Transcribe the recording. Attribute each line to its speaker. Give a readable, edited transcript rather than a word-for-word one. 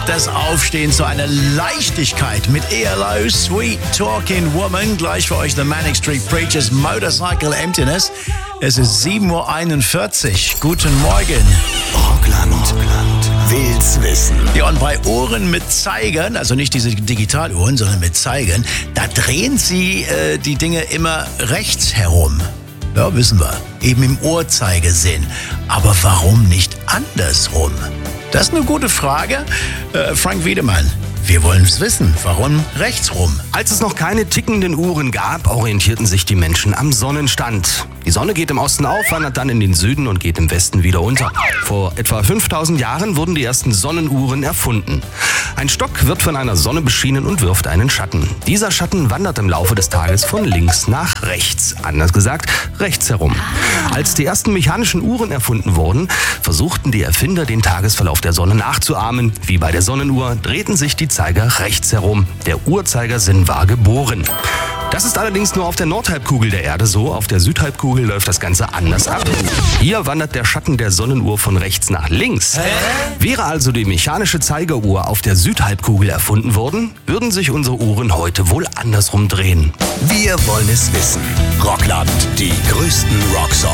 Speaker 1: Das Aufstehen zu einer Leichtigkeit mit ELO, Sweet Talking Woman. Gleich für euch The Manic Street Preachers, Motorcycle Emptiness. Es ist 7:41 Uhr. Guten Morgen.
Speaker 2: Rockland will's wissen.
Speaker 1: Ja, und bei Uhren mit Zeigern, also nicht diese Digitaluhren, sondern mit Zeigern, da drehen sie die Dinge immer rechts herum. Ja, wissen wir. Eben im Uhrzeigersinn. Aber warum nicht andersrum? Das ist eine gute Frage. Frank Wiedemann, wir wollen es wissen. Warum rechtsrum?
Speaker 2: Als es noch keine tickenden Uhren gab, orientierten sich die Menschen am Sonnenstand. Die Sonne geht im Osten auf, wandert dann in den Süden und geht im Westen wieder unter. Vor etwa 5000 Jahren wurden die ersten Sonnenuhren erfunden. Ein Stock wird von einer Sonne beschienen und wirft einen Schatten. Dieser Schatten wandert im Laufe des Tages von links nach rechts. Anders gesagt, rechts herum. Als die ersten mechanischen Uhren erfunden wurden, versuchten die Erfinder, den Tagesverlauf der Sonne nachzuahmen. Wie bei der Sonnenuhr drehten sich die Zeiger rechts herum. Der Uhrzeigersinn war geboren. Das ist allerdings nur auf der Nordhalbkugel der Erde so. Auf der Südhalbkugel läuft das Ganze anders ab. Hier wandert der Schatten der Sonnenuhr von rechts nach links. Wäre also die mechanische Zeigeruhr auf der Südhalbkugel erfunden worden, würden sich unsere Uhren heute wohl andersrum drehen.
Speaker 3: Wir wollen es wissen. Rockland, die größten Rocksongs.